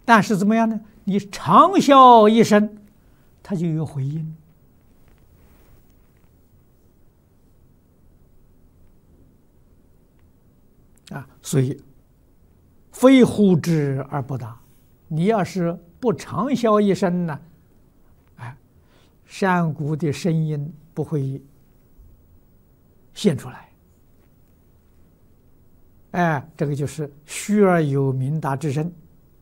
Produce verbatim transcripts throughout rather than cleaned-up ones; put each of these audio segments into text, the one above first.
但是怎么样呢？你长啸一声，它就有回音啊。所以非呼之而不答。你要是不长啸一声呢，哎，山谷的声音不会现出来。哎，这个就是虚而有明达之声。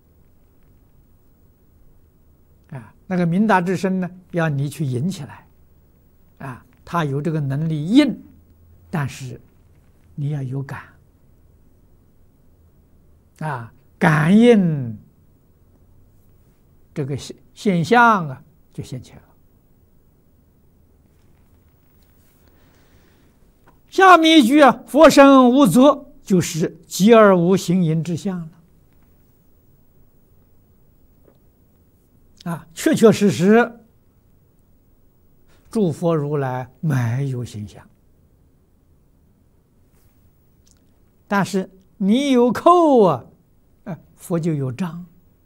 啊，那个明达之声呢，要你去引起来。啊，他有这个能力应，但是你要有感。啊，感应这个现现象啊，就现前了。下面一句啊，佛身无作，就是寂而无形影之相了。啊，确确实实，诸佛如来没有形象，但是你有扣啊，啊，佛就有障。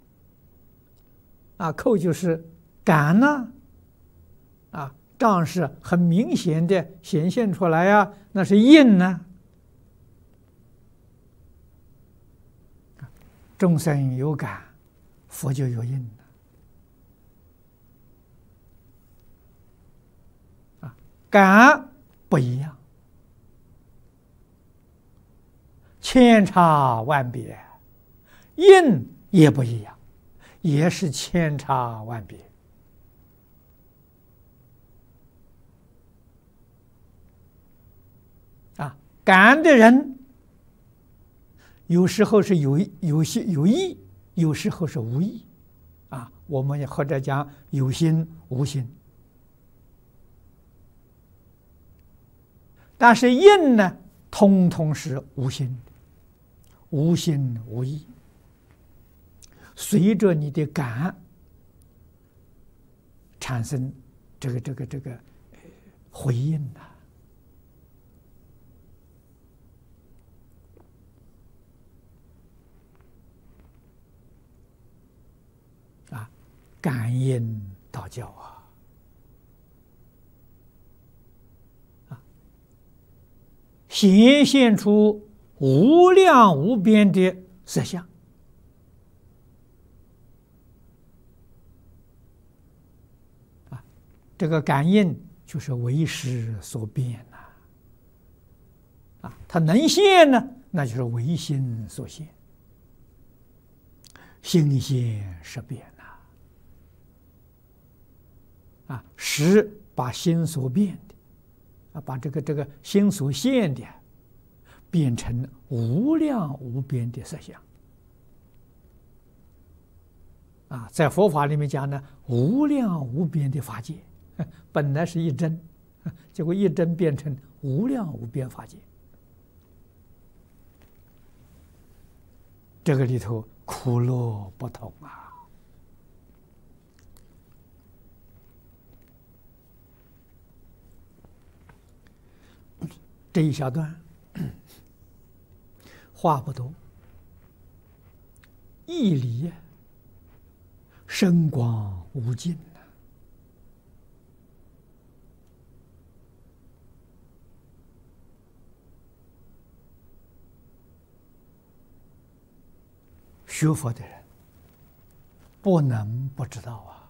啊，扣就是感呢，啊，障是很明显的显现出来呀，那是应呢。众生有感，佛就有应。感不一样，千差万别；应也不一样，也是千差万别。啊，感的人有时候是有有些有意，有时候是无意。啊，我们或者讲有心无心。但是应呢，通通是无心，无心无意，随着你的感产生这个这个这个回应呐。啊，感应道教啊。显现出无量无边的色相。啊，这个感应就是为识所变呐。啊，它能现呢，那就是为心所现，心现识变呐。啊，识把心所变的。啊，把这个这个心所现的变成无量无边的色相。啊，在佛法里面讲呢，无量无边的法界，本来是一真，结果一真变成无量无边法界。这个里头苦乐不同啊。这一小段话不多，义理深广无尽呐。学佛的人不能不知道啊。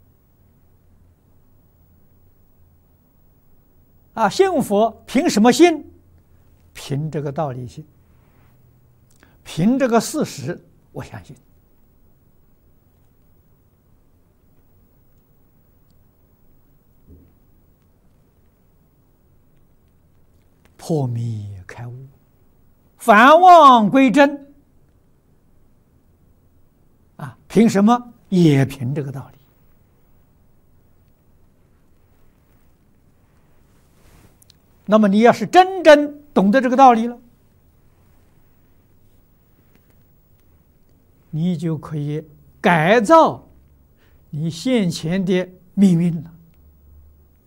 啊，信佛凭什么信？凭这个道理信，凭这个事实，我相信。破迷开悟，返妄归真。啊，凭什么？也凭这个道理。那么你要是真正懂得这个道理了，你就可以改造你现前的命运了。